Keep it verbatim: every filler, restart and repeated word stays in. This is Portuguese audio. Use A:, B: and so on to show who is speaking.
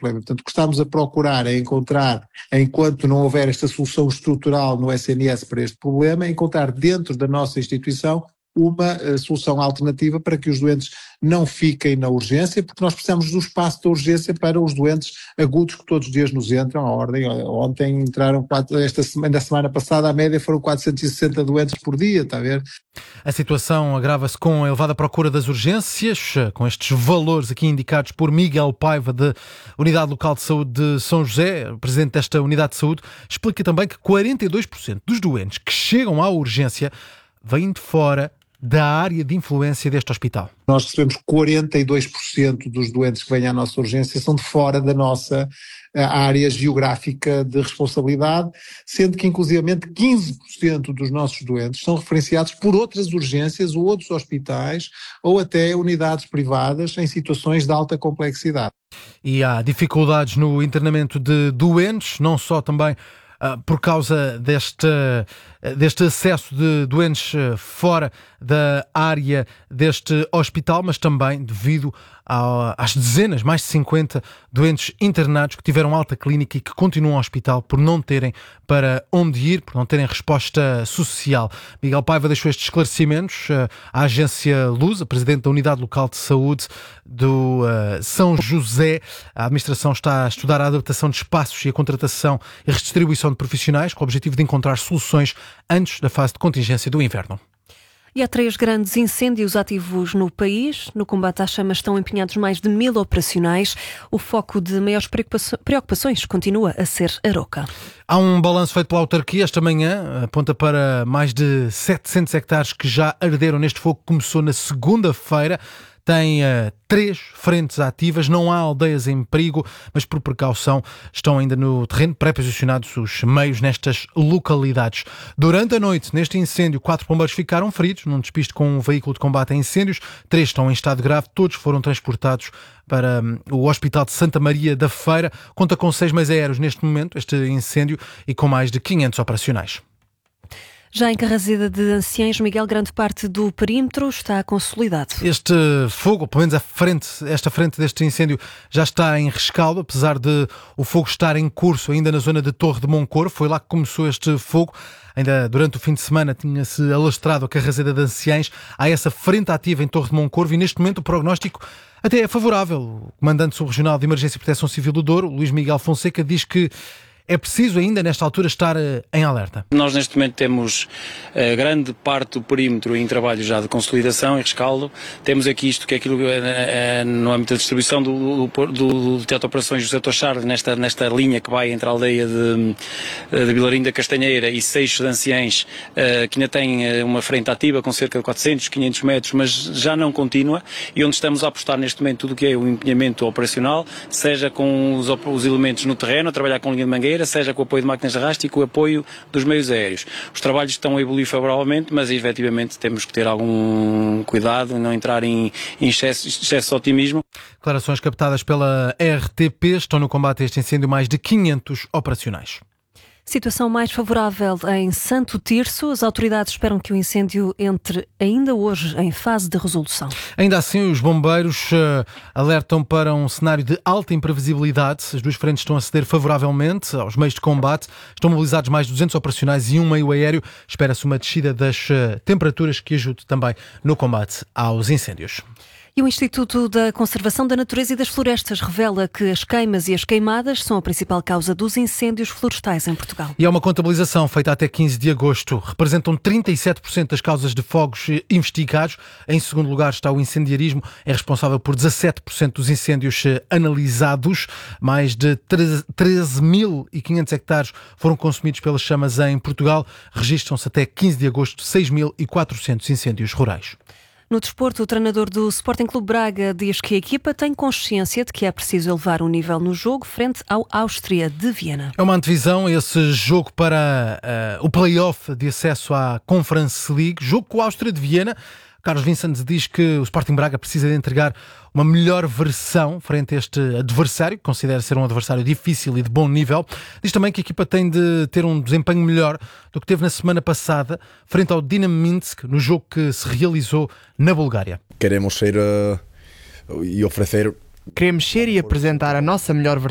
A: problema. Portanto, o que estamos a procurar é encontrar, enquanto não houver esta solução estrutural no S N S para este problema, é encontrar dentro da nossa instituição uma uh, solução alternativa para que os doentes não fiquem na urgência, porque nós precisamos do espaço da urgência para os doentes agudos que todos os dias nos entram. A ordem, ontem entraram, quatro, esta semana, da semana passada, a média foram quatrocentos e sessenta doentes por dia, está a ver?
B: A situação agrava-se com a elevada procura das urgências, com estes valores aqui indicados por Miguel Paiva, da Unidade Local de Saúde de São José, presidente desta Unidade de Saúde, explica também que quarenta e dois por cento dos doentes que chegam à urgência vêm de fora da área de influência deste hospital.
A: Nós recebemos quarenta e dois por cento dos doentes que vêm à nossa urgência são de fora da nossa área geográfica de responsabilidade, sendo que inclusivamente quinze por cento dos nossos doentes são referenciados por outras urgências ou outros hospitais ou até unidades privadas em situações de alta complexidade.
B: E há dificuldades no internamento de doentes, não só também Uh, por causa deste, uh, deste acesso de doentes uh, fora da área deste hospital, mas também devido ao, às dezenas, mais de cinquenta doentes internados que tiveram alta clínica e que continuam ao hospital por não terem para onde ir, por não terem resposta social. Miguel Paiva deixou estes esclarecimentos uh, à agência Luz, a presidente da Unidade Local de Saúde do uh, São José. A administração está a estudar a adaptação de espaços e a contratação e redistribuição de profissionais com o objetivo de encontrar soluções antes da fase de contingência do inverno.
C: E há três grandes incêndios ativos no país. No combate às chamas estão empenhados mais de mil operacionais. O foco de maiores preocupações continua a ser Aroca.
B: Há um balanço feito pela autarquia esta manhã, aponta para mais de setecentos hectares que já arderam neste fogo que começou na segunda-feira. Tem uh, três frentes ativas, não há aldeias em perigo, mas por precaução estão ainda no terreno pré-posicionados os meios nestas localidades. Durante a noite, neste incêndio, quatro bombeiros ficaram feridos num despiste com um veículo de combate a incêndios, três estão em estado grave, todos foram transportados para um, o Hospital de Santa Maria da Feira. Conta com seis meios aéreos neste momento, este incêndio, e com mais de quinhentos operacionais.
C: Já em Carraseda de Anciães, Miguel, grande parte do perímetro está consolidado.
B: Este fogo, pelo menos a frente, esta frente deste incêndio, já está em rescaldo, apesar de o fogo estar em curso ainda na zona de Torre de Moncorvo. Foi lá que começou este fogo. Ainda durante o fim de semana tinha-se alastrado a Carraseda de Anciães. Há essa frente ativa em Torre de Moncorvo e neste momento o prognóstico até é favorável. O comandante subregional de Emergência e Proteção Civil do Douro, Luís Miguel Fonseca, diz que é preciso ainda, nesta altura, estar em alerta.
D: Nós, neste momento, temos uh, grande parte do perímetro em trabalho já de consolidação e rescaldo. Temos aqui isto, que é aquilo uh, no âmbito da distribuição do, do, do, do Teatro de Operações José Tochard, nesta, nesta linha que vai entre a aldeia de, de Vilarinho da Castanheira e Seixo de Anciães, uh, que ainda tem uma frente ativa com cerca de quatrocentos, quinhentos metros, mas já não contínua, e onde estamos a apostar neste momento tudo o que é o empenhamento operacional, seja com os, os elementos no terreno, a trabalhar com linha de mangueira, seja com o apoio de máquinas de arrasto e com o apoio dos meios aéreos. Os trabalhos estão a evoluir favoravelmente, mas efetivamente temos que ter algum cuidado, não entrar em, em excesso, excesso de otimismo.
B: Declarações captadas pela R T P. Estão no combate a este incêndio mais de quinhentos operacionais.
C: Situação mais favorável em Santo Tirso. As autoridades esperam que o incêndio entre ainda hoje em fase de resolução.
B: Ainda assim, os bombeiros uh, alertam para um cenário de alta imprevisibilidade. As duas frentes estão a ceder favoravelmente aos meios de combate. Estão mobilizados mais de duzentos operacionais e um meio aéreo. Espera-se uma descida das uh, temperaturas que ajude também no combate aos incêndios.
C: E o Instituto da Conservação da Natureza e das Florestas revela que as queimas e as queimadas são a principal causa dos incêndios florestais em Portugal.
B: E há uma contabilização feita até quinze de agosto. Representam trinta e sete por cento das causas de fogos investigados. Em segundo lugar está o incendiarismo. É responsável por dezassete por cento dos incêndios analisados. Mais de treze mil e quinhentos hectares foram consumidos pelas chamas em Portugal. Registram-se até quinze de agosto seis mil e quatrocentos incêndios rurais.
C: No desporto, o treinador do Sporting Clube Braga diz que a equipa tem consciência de que é preciso elevar o nível no jogo frente ao Áustria de Viena.
B: É uma antevisão esse jogo para uh, o play-off de acesso à Conference League, jogo com a Áustria de Viena. Carlos Vincent diz que o Sporting Braga precisa de entregar uma melhor versão frente a este adversário, que considera ser um adversário difícil e de bom nível. Diz também que a equipa tem de ter um desempenho melhor do que teve na semana passada, frente ao Dinamo Minsk, no jogo que se realizou na Bulgária.
E: Queremos ser uh, e oferecer...
F: Queremos ser e apresentar a nossa melhor versão